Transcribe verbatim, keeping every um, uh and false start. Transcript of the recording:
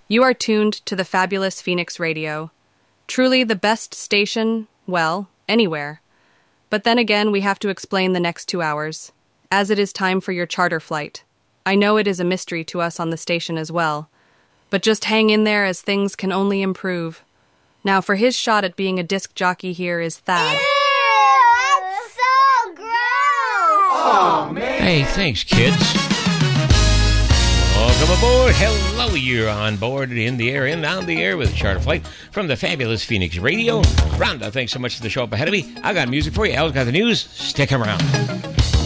You are tuned to the fabulous Phoenix Radio. Truly the best station, well, anywhere. But then again, we have to explain the next two hours, as it is time for your charter flight. I know it is a mystery to us on the station as well, but just hang in there as things can only improve. Now, for his shot at being a disc jockey here is Thad. Ew, that's so gross! Oh, man! Hey, thanks, kids. Welcome aboard. Hello, you're on board in the air and on the air with Charter Flight from the fabulous Phoenix Radio. Rhonda, thanks so much for the show up ahead of me. I got music for you. Al's got the news. Stick around.